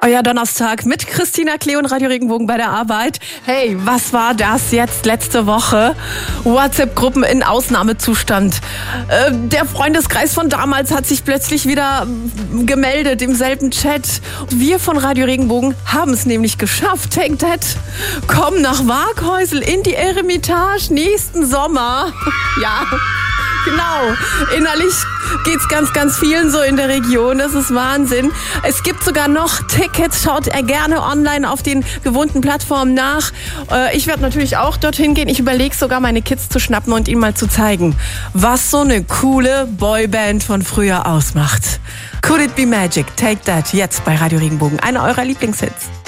Euer Donnerstag mit Christina Klee und Radio Regenbogen bei der Arbeit. Hey, was war das jetzt letzte Woche? WhatsApp-Gruppen in Ausnahmezustand. Der Freundeskreis von damals hat sich plötzlich wieder gemeldet im selben Chat. Wir von Radio Regenbogen haben es nämlich geschafft. Take that. Komm nach Waaghäusel in die Eremitage nächsten Sommer. Ja. Genau, innerlich geht's ganz vielen so in der Region, das ist Wahnsinn. Es gibt sogar noch Tickets, schaut gerne online auf den gewohnten Plattformen nach. Ich werde natürlich auch dorthin gehen, ich überlege sogar meine Kids zu schnappen und ihnen mal zu zeigen, was so eine coole Boyband von früher ausmacht. Could It Be Magic, Take That, jetzt bei Radio Regenbogen, einer eurer Lieblingshits.